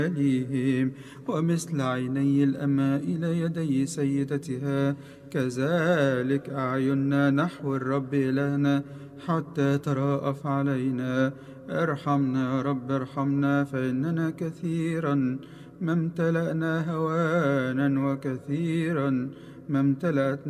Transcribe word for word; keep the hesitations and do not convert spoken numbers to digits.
ليهم، ومثل عيني الأماء إلى يدي سيدتها كذلك أعيننا نحو الرب إلهنا حتى تراءف علينا. ارحمنا يا رب ارحمنا، فإننا كثيرا ما امتلأنا هوانا وكثيرا ما امتلأت